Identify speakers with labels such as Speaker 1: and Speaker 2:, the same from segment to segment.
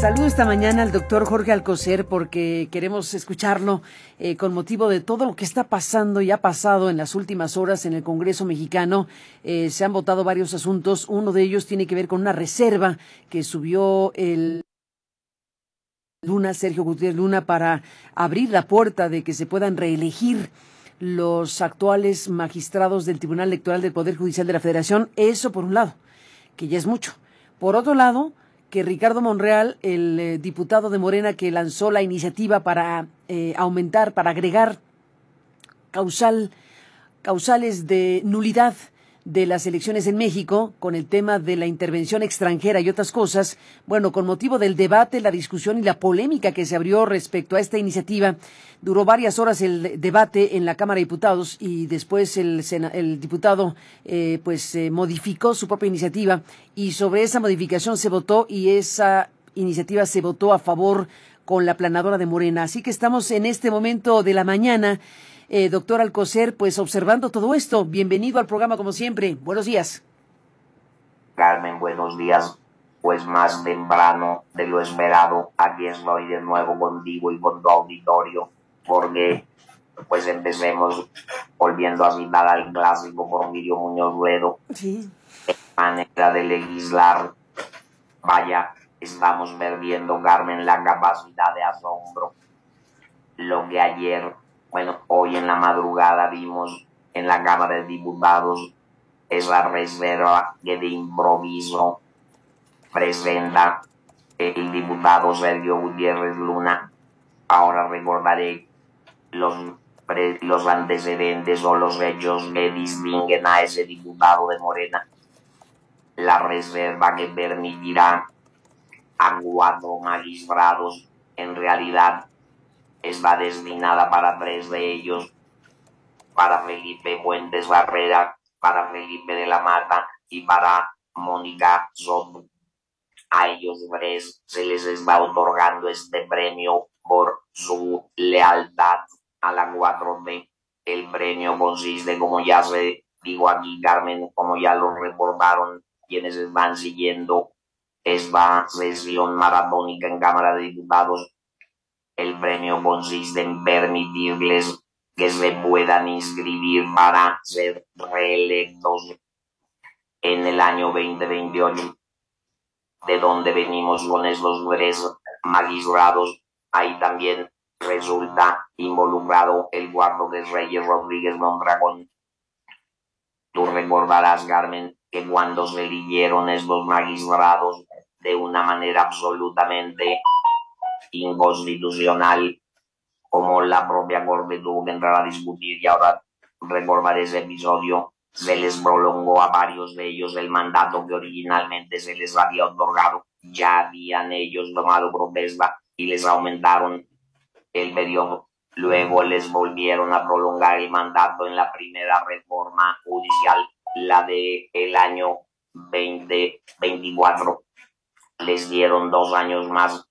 Speaker 1: Saludo esta mañana al doctor Jorge Alcocer porque queremos escucharlo con motivo de todo lo que está pasando y ha pasado en las últimas horas en el Congreso mexicano. Se han votado varios asuntos. Uno de ellos tiene que ver con una reserva que subió el Sergio Gutiérrez Luna, para abrir la puerta de que se puedan reelegir los actuales magistrados del Tribunal Electoral del Poder Judicial de la Federación. Eso por un lado, que ya es mucho. Por otro lado, que Ricardo Monreal, el diputado de Morena que lanzó la iniciativa para aumentar, para agregar causales de nulidad de las elecciones en México con el tema de la intervención extranjera y otras cosas. Bueno, con motivo del debate, la discusión y la polémica que se abrió respecto a esta iniciativa, duró varias horas el debate en la Cámara de Diputados y después el diputado modificó su propia iniciativa y sobre esa modificación se votó y esa iniciativa se votó a favor con la planadora de Morena. Así que estamos en este momento de la mañana. Doctor Alcocer, pues observando todo esto, bienvenido al programa como siempre. Buenos días.
Speaker 2: Carmen, buenos días. Pues más temprano de lo esperado, aquí estoy de nuevo contigo y con tu auditorio, porque pues empecemos volviendo a citar al clásico Porfirio Muñoz Ledo.
Speaker 1: Sí.
Speaker 2: Manera de legislar. Vaya, estamos perdiendo, Carmen, la capacidad de asombro. Lo que hoy en la madrugada vimos en la Cámara de Diputados es la reserva que de improviso presenta el diputado Sergio Gutiérrez Luna. Ahora recordaré los antecedentes o los hechos que distinguen a ese diputado de Morena. La reserva que permitirá a 4 magistrados, en realidad está destinada para 3 de ellos, para Felipe Fuentes Barrera, para Felipe de la Mata y para Mónica Soto. A ellos 3 se les está otorgando este premio por su lealtad a la 4T. El premio consiste, como ya se dijo aquí, Carmen, como ya lo reportaron quienes están siguiendo esta sesión maratónica en Cámara de Diputados, el premio consiste en permitirles que se puedan inscribir para ser reelectos en el año 2028. De donde venimos con estos 3 magistrados, ahí también resulta involucrado el guardo de Reyes Rodríguez Mondragón. Tú recordarás, Carmen, que cuando se eligieron estos magistrados de una manera absolutamente inconstitucional, como la propia Corte tuvo que entrar a discutir, y ahora recordar ese episodio, se les prolongó a varios de ellos el mandato que originalmente se les había otorgado. Ya habían ellos tomado protesta y les aumentaron el periodo. Luego les volvieron a prolongar el mandato en la primera reforma judicial, la de el año 2024. Les dieron 2 años más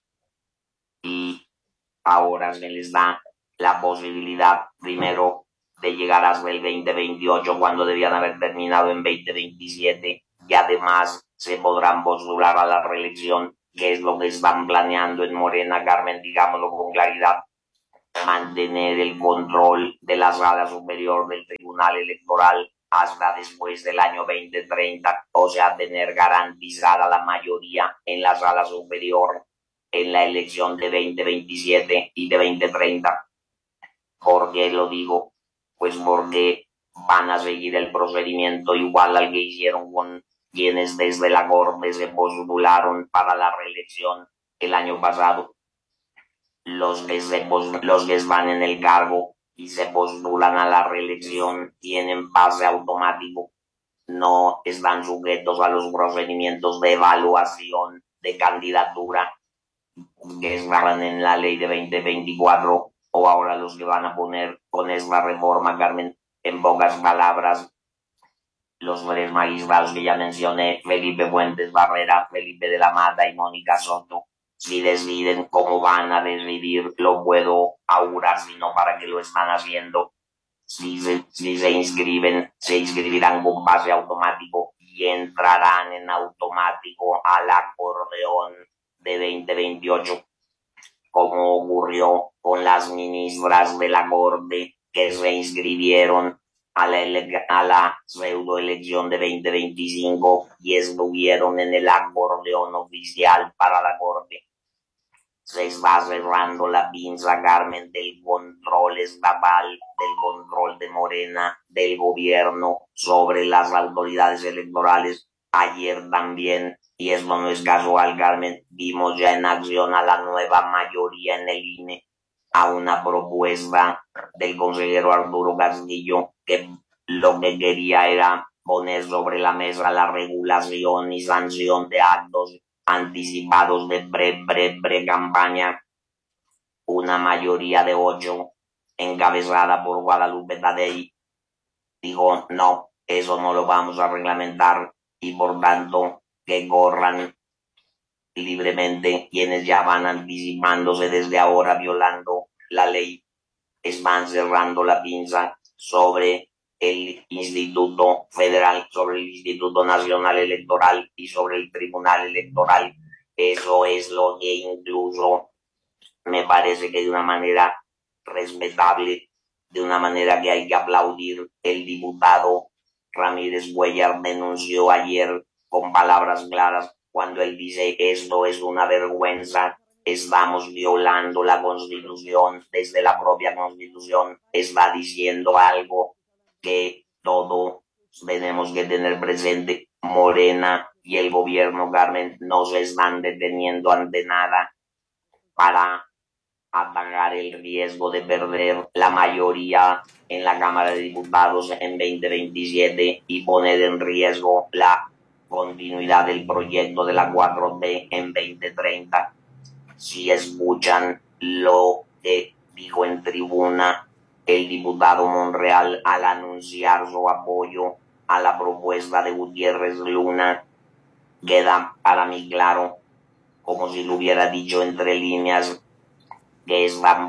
Speaker 2: y ahora se les da la posibilidad primero de llegar hasta el 2028, cuando debían haber terminado en 2027, y además se podrán postular a la reelección, que es lo que están planeando en Morena, Carmen, digámoslo con claridad. Mantener el control de la sala superior del Tribunal Electoral hasta después del año 2030, o sea, tener garantizada la mayoría en la sala superior en la elección de 2027 y de 2030. ¿Por qué lo digo? Pues porque van a seguir el procedimiento igual al que hicieron con quienes desde la Corte se postularon para la reelección el año pasado. Los que están en el cargo y se postulan a la reelección tienen pase automático, no están sujetos a los procedimientos de evaluación de candidatura que estaban en la ley de 2024, o ahora los que van a poner con esta reforma, Carmen. En pocas palabras, los 3 magistrados que ya mencioné, Felipe Fuentes Barrera, Felipe de la Mata y Mónica Soto, si deciden cómo van a decidir, lo puedo augurar, sino para que lo están haciendo. Si se inscriben, se inscribirán con pase automático y entrarán en automático al acordeón de 2028, como ocurrió con las ministras de la Corte que se inscribieron a la pseudoelección de 2025 y estuvieron en el acordeón oficial para la Corte. Se está cerrando la pinza, Carmen, del control estatal, del control de Morena, del gobierno sobre las autoridades electorales. Ayer también, y esto no es casual, Carmen, vimos ya en acción a la nueva mayoría en el INE, a una propuesta del consejero Arturo Castillo que lo que quería era poner sobre la mesa la regulación y sanción de actos anticipados de pre-campaña. Una mayoría de 8, encabezada por Guadalupe Tadei, dijo, no, eso no lo vamos a reglamentar y por tanto que corran libremente quienes ya van anticipándose desde ahora violando la ley. Están cerrando la pinza sobre el Instituto Federal, sobre el Instituto Nacional Electoral y sobre el Tribunal Electoral. Eso es lo que incluso me parece que de una manera respetable, de una manera que hay que aplaudir, el diputado Ramírez Cuellar denunció ayer con palabras claras cuando él dice esto es una vergüenza. Estamos violando la Constitución, desde la propia Constitución está diciendo algo que todos tenemos que tener presente. Morena y el gobierno, Carmen, no se están deteniendo ante nada para atacar el riesgo de perder la mayoría en la Cámara de Diputados en 2027 y poner en riesgo la continuidad del proyecto de la 4T en 2030. Si escuchan lo que dijo en tribuna el diputado Monreal al anunciar su apoyo a la propuesta de Gutiérrez Luna, queda para mí claro, como si lo hubiera dicho entre líneas, que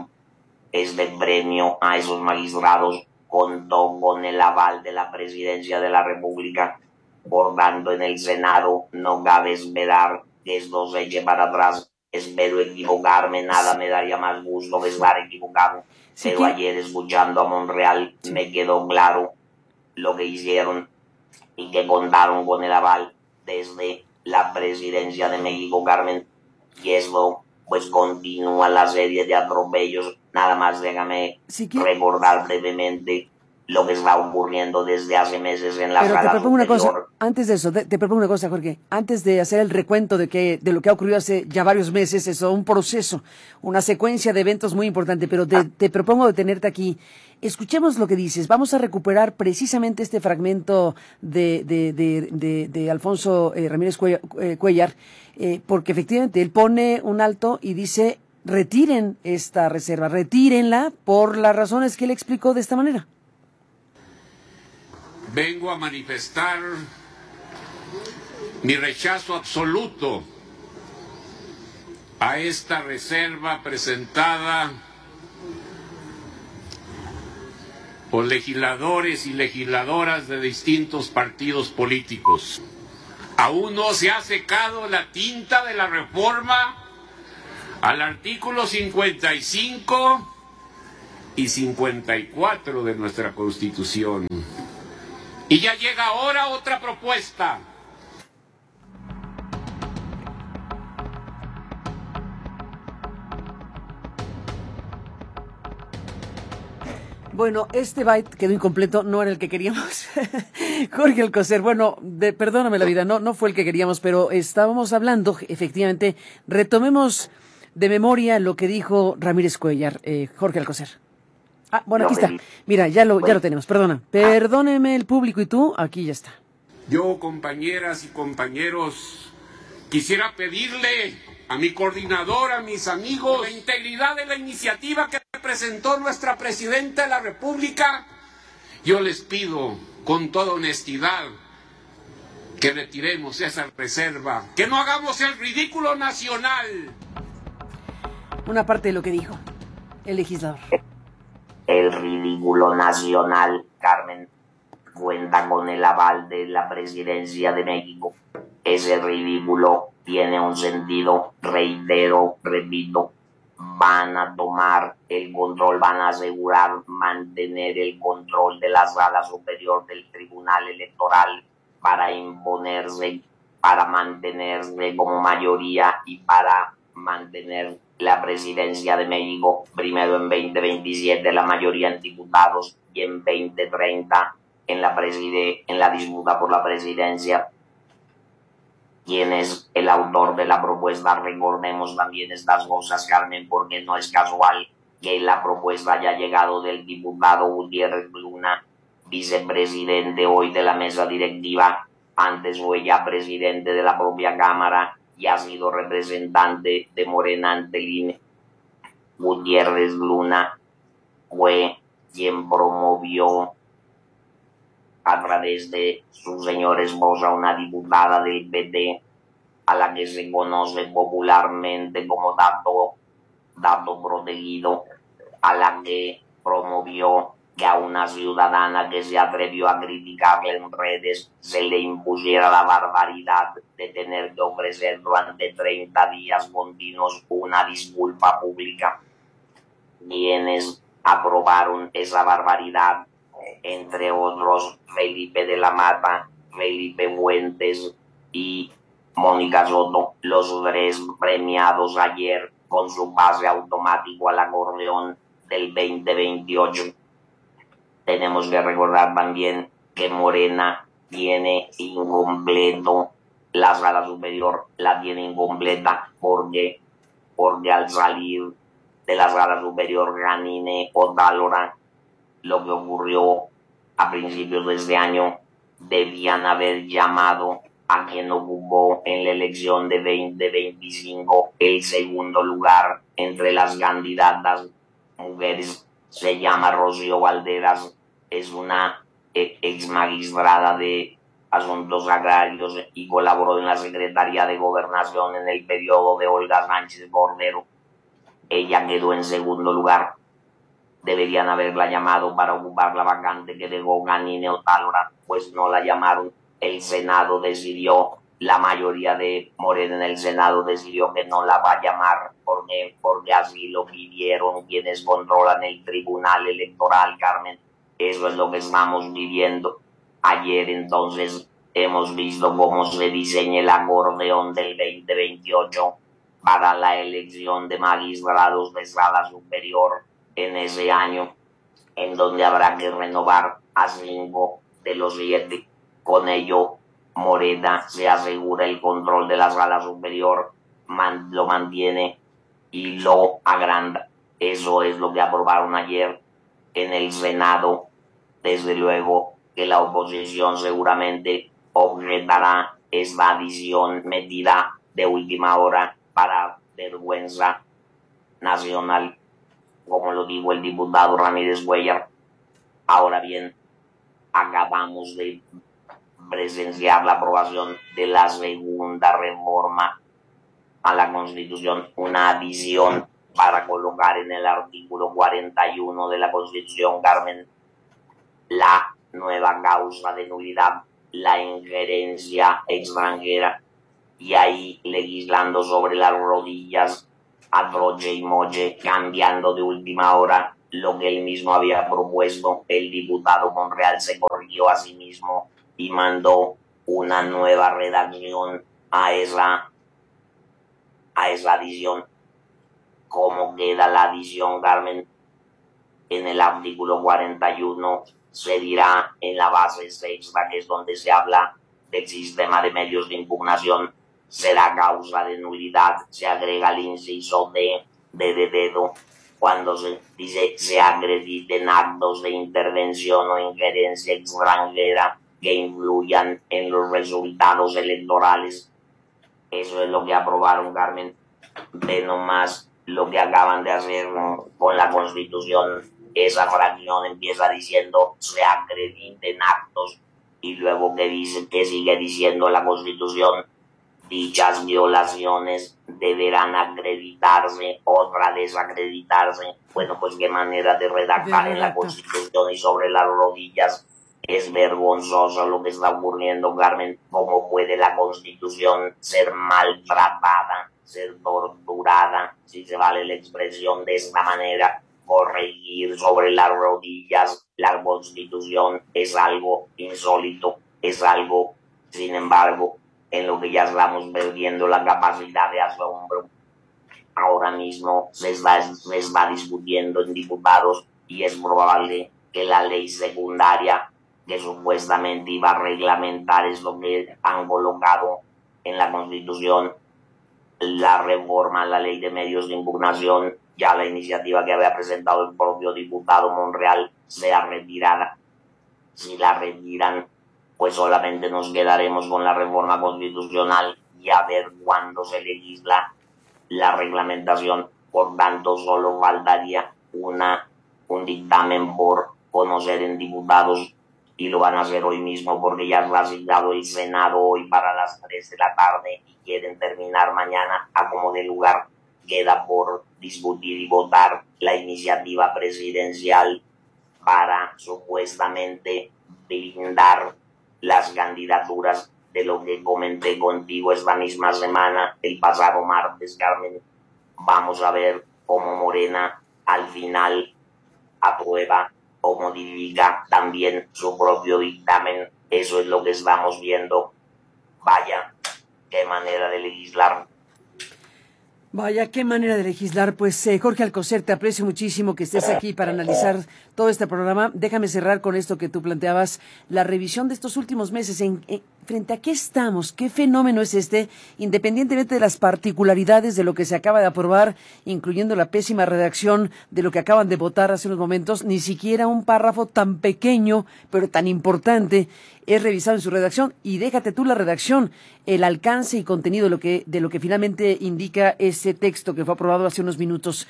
Speaker 2: este premio a esos magistrados contó con el aval de la Presidencia de la República. Por tanto, en el Senado no cabe esperar que esto se eche para atrás. Espero equivocarme, nada me daría más gusto que estar equivocado. Pero ayer, escuchando a Monreal, me quedó claro lo que hicieron y que contaron con el aval desde la Presidencia de México, Carmen. Y esto pues continúa la serie de atropellos. Nada más déjame recordar brevemente lo que está ocurriendo desde hace meses en la sala superior.
Speaker 1: Pero te propongo una cosa, antes de eso, te propongo una cosa, Jorge, antes de hacer el recuento de lo que ha ocurrido hace ya varios meses, es un proceso, una secuencia de eventos muy importante, pero te propongo detenerte aquí. Escuchemos lo que dices. Vamos a recuperar precisamente este fragmento de Alfonso Ramírez Cuellar, porque efectivamente él pone un alto y dice, retiren esta reserva, retírenla por las razones que él explicó de esta manera.
Speaker 3: Vengo a manifestar mi rechazo absoluto a esta reserva presentada por legisladores y legisladoras de distintos partidos políticos. Aún no se ha secado la tinta de la reforma al artículo 55 y 54 de nuestra Constitución. Y ya llega ahora otra propuesta.
Speaker 1: Bueno, este byte quedó incompleto, no era el que queríamos. Jorge Alcocer, bueno, perdóname la vida, no fue el que queríamos, pero estábamos hablando, efectivamente, retomemos de memoria lo que dijo Ramírez Cuellar, Jorge Alcocer. Ah, bueno, aquí está. Mira, ya lo tenemos, perdona. Perdóneme el público y tú, aquí ya está.
Speaker 3: Yo, compañeras y compañeros, quisiera pedirle a mi coordinador, a mis amigos, la integridad de la iniciativa que presentó nuestra Presidenta de la República. Yo les pido con toda honestidad que retiremos esa reserva, que no hagamos el ridículo nacional.
Speaker 1: Una parte de lo que dijo el legislador.
Speaker 2: El ridículo nacional, Carmen, cuenta con el aval de la Presidencia de México. Ese ridículo tiene un sentido, reitero, repito, van a tomar el control, van a asegurar mantener el control de la sala superior del Tribunal Electoral para imponerse, para mantenerse como mayoría y para mantener la presidencia de México, primero en 2027 la mayoría en diputados y en 2030 en la disputa por la presidencia. ¿Quién es el autor de la propuesta? Recordemos también estas cosas, Carmen, porque no es casual que la propuesta haya llegado del diputado Gutiérrez Luna, vicepresidente hoy de la mesa directiva, antes fue ya presidente de la propia Cámara y ha sido representante de Morena ante el INE. Gutiérrez Luna fue quien promovió a través de su señora esposa, una diputada del PT, a la que se conoce popularmente como dato protegido, a la que promovió que a una ciudadana que se atrevió a criticarle en redes se le impusiera la barbaridad de tener que ofrecer durante 30 días continuos una disculpa pública. Quienes aprobaron esa barbaridad, entre otros Felipe de la Mata, Felipe Fuentes y Mónica Soto, los tres premiados ayer con su pase automático al acordeón del 2028. Tenemos que recordar también que Morena tiene incompleto la sala superior, la tiene incompleta porque al salir de la sala superior Janine Otálora, lo que ocurrió a principios de este año, debían haber llamado a quien ocupó en la elección de 2025 el segundo lugar entre las candidatas mujeres. Se llama Rocío Valderas, es una ex magistrada de Asuntos Agrarios y colaboró en la Secretaría de Gobernación en el periodo de Olga Sánchez Cordero. Ella quedó en segundo lugar. Deberían haberla llamado para ocupar la vacante que dejó Janine Otálora, pues no la llamaron. El Senado decidió, la mayoría de Morena en el Senado decidió que no la va a llamar porque así lo pidieron quienes controlan el Tribunal Electoral, Carmen. Eso es lo que estamos viviendo. Ayer entonces hemos visto cómo se diseña el acordeón del 2028 para la elección de magistrados de sala superior en ese año, en donde habrá que renovar a 5 de los 7. Con ello, Morena se asegura el control de la sala superior, lo mantiene y lo agranda. Eso es lo que aprobaron ayer en el Senado. Desde luego que la oposición seguramente objetará esta adición metida de última hora para vergüenza nacional, como lo dijo el diputado Ramírez Cuellar. Ahora bien, acabamos de presenciar la aprobación de la segunda reforma a la Constitución, una adición para colocar en el artículo 41 de la Constitución, Carmen, la nueva causa de nulidad, la injerencia extranjera, y ahí legislando sobre las rodillas a troche y moche, cambiando de última hora lo que él mismo había propuesto. El diputado Monreal se corrigió a sí mismo y mandó una nueva redacción a esa adición. ¿Cómo queda la adición, Carmen? En el artículo 41 se dirá en la base sexta, que es donde se habla del sistema de medios de impugnación, será causa de nulidad. Se agrega el inciso de dedo cuando se dice se acrediten actos de intervención o injerencia extranjera que influyan en los resultados electorales. Eso es lo que aprobaron, Carmen. Ve nomás lo que acaban de hacer con la Constitución. Esa fracción empieza diciendo se acrediten actos y luego que sigue diciendo la Constitución, dichas violaciones deberán acreditarse, otra desacreditarse. Bueno, pues qué manera de redactar en la Constitución y sobre las rodillas. Es vergonzoso lo que está ocurriendo, Carmen. ¿Cómo puede la Constitución ser maltratada, ser torturada, si se vale la expresión de esta manera? Corregir sobre las rodillas la Constitución es algo insólito, es algo, sin embargo, en lo que ya estamos perdiendo la capacidad de asombro. Ahora mismo se está discutiendo en diputados y es probable que la ley secundaria que supuestamente iba a reglamentar esto que han colocado en la Constitución, la reforma a la ley de medios de impugnación, ya la iniciativa que había presentado el propio diputado Monreal, sea retirada. Si la retiran, pues solamente nos quedaremos con la reforma constitucional y a ver cuándo se legisla la reglamentación. Por tanto, solo faltaría un dictamen por conocer en diputados y lo van a hacer hoy mismo porque ya está citado el Senado hoy para las 3 de la tarde y quieren terminar mañana a como de lugar. Queda por discutir y votar la iniciativa presidencial para supuestamente blindar las candidaturas de lo que comenté contigo esta misma semana, el pasado martes, Carmen. Vamos a ver cómo Morena al final aprueba o modifica también su propio dictamen. Eso es lo que estamos viendo. Vaya, qué manera de legislar.
Speaker 1: Vaya, qué manera de legislar. Pues Jorge Alcocer, te aprecio muchísimo que estés aquí para analizar todo este programa. Déjame cerrar con esto que tú planteabas, la revisión de estos últimos meses. ¿Frente a qué estamos? ¿Qué fenómeno es este? Independientemente de las particularidades de lo que se acaba de aprobar, incluyendo la pésima redacción de lo que acaban de votar hace unos momentos, ni siquiera un párrafo tan pequeño, pero tan importante, es revisado en su redacción. Y déjate tú la redacción, el alcance y contenido de lo que finalmente indica ese texto que fue aprobado hace unos minutos.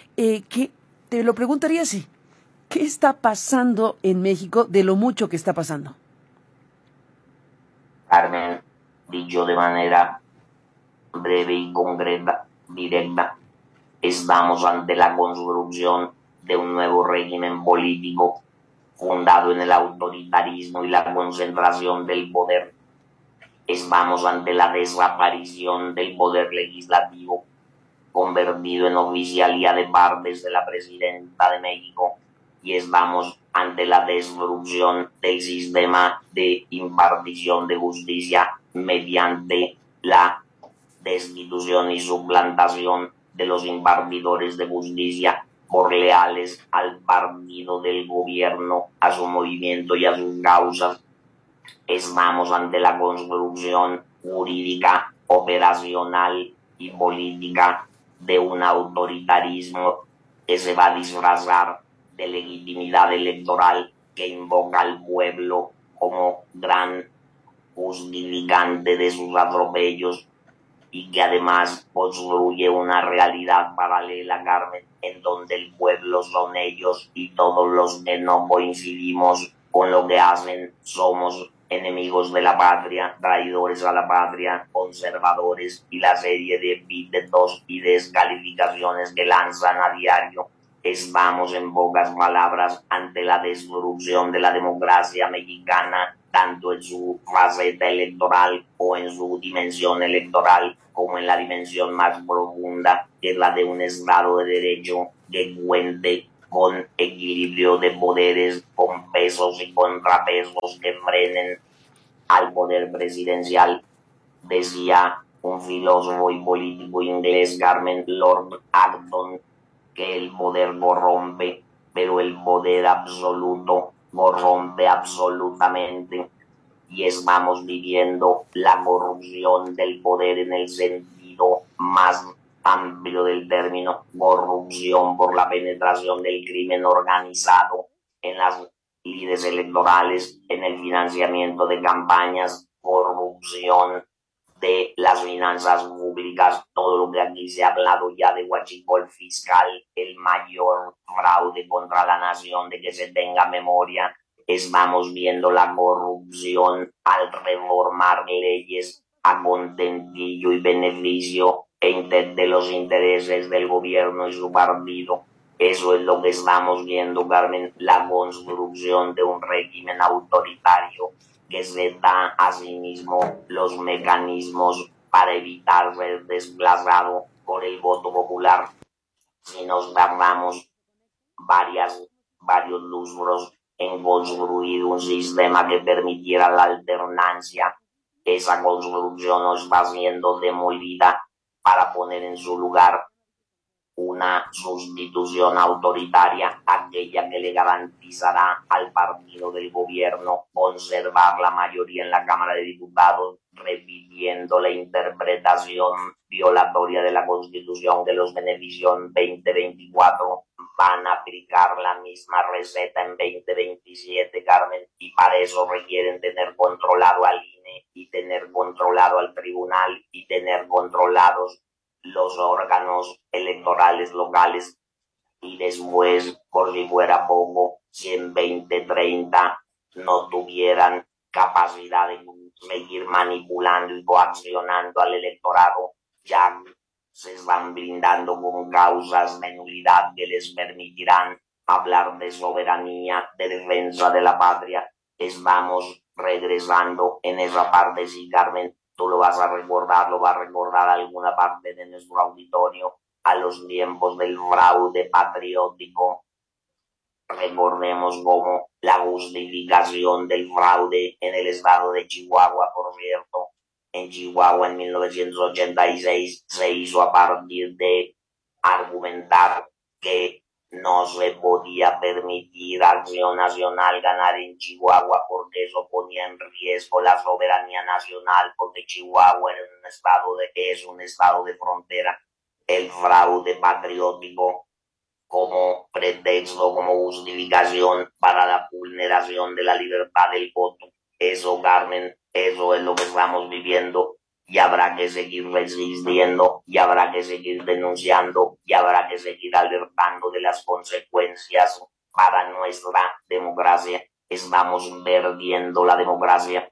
Speaker 1: Te lo preguntaría así, ¿qué está pasando en México de lo mucho que está pasando?
Speaker 2: Carmen, dicho de manera breve y concreta, directa, estamos ante la construcción de un nuevo régimen político fundado en el autoritarismo y la concentración del poder. Estamos ante la desaparición del poder legislativo, convertido en oficialía de partes de la presidenta de México, y estamos ante la destrucción del sistema de impartición de justicia mediante la destitución y suplantación de los impartidores de justicia por leales al partido del gobierno, a su movimiento y a sus causas. Estamos ante la construcción jurídica, operacional y política de un autoritarismo que se va a disfrazar de legitimidad electoral, que invoca al pueblo como gran justificante de sus atropellos y que además construye una realidad paralela, Carmen, en donde el pueblo son ellos y todos los que no coincidimos con lo que hacen somos enemigos de la patria, traidores a la patria, conservadores y la serie de epítetos y descalificaciones que lanzan a diario. Estamos, en pocas palabras, ante la destrucción de la democracia mexicana, tanto en su faceta electoral o en su dimensión electoral, como en la dimensión más profunda, que es la de un Estado de Derecho que cuente con equilibrio de poderes, con pesos y contrapesos que frenen al poder presidencial. Decía un filósofo y político inglés, Carmen, Lord Acton, que el poder corrompe, pero el poder absoluto corrompe absolutamente. Y estamos viviendo la corrupción del poder en el sentido más amplio del término, corrupción por la penetración del crimen organizado en las lides electorales, en el financiamiento de campañas, corrupción de las finanzas públicas, todo lo que aquí se ha hablado ya de huachicol fiscal, el mayor fraude contra la nación de que se tenga memoria. Estamos viendo la corrupción al reformar leyes a contentillo y beneficio de los intereses del gobierno y su partido. Eso es lo que estamos viendo, Carmen, la construcción de un régimen autoritario que se da a sí mismo los mecanismos para evitar ser desplazado por el voto popular. Si nos tardamos varios lustros en construir un sistema que permitiera la alternancia, esa construcción no está siendo demolida para poner en su lugar una sustitución autoritaria, aquella que le garantizará al partido del gobierno conservar la mayoría en la Cámara de Diputados, repitiendo la interpretación violatoria de la Constitución que los benefició en 2024. Van a aplicar la misma receta en 2027, Carmen, y para eso requieren tener controlado al INE y tener controlado al tribunal y tener controlados los órganos electorales locales. Y después, por si fuera poco, si en 2030 no tuvieran capacidad de seguir manipulando y coaccionando al electorado, ya se están brindando con causas de nulidad que les permitirán hablar de soberanía, de defensa de la patria. Estamos regresando en esa parte, sí, Carmen. Tú lo vas a recordar, lo va a recordar alguna parte de nuestro auditorio, a los tiempos del fraude patriótico. Recordemos cómo la justificación del fraude en el estado de Chihuahua, por cierto, en Chihuahua en 1986 se hizo a partir de argumentar que no se podía permitir a Acción Nacional ganar en Chihuahua porque eso ponía en riesgo la soberanía nacional, porque Chihuahua era es un estado de frontera. El fraude patriótico como pretexto, como justificación para la vulneración de la libertad del voto. Eso, Carmen, eso es lo que estamos viviendo. Y habrá que seguir resistiendo, y habrá que seguir denunciando, y habrá que seguir alertando de las consecuencias para nuestra democracia. Estamos perdiendo la democracia.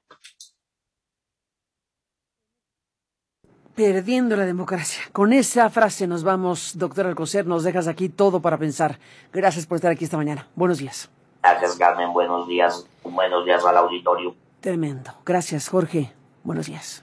Speaker 1: Perdiendo la democracia. Con esa frase nos vamos, doctor Alcocer. Nos dejas aquí todo para pensar. Gracias por estar aquí esta mañana. Buenos días.
Speaker 2: Gracias, Carmen. Buenos días. Buenos días al auditorio.
Speaker 1: Tremendo. Gracias, Jorge. Buenos días.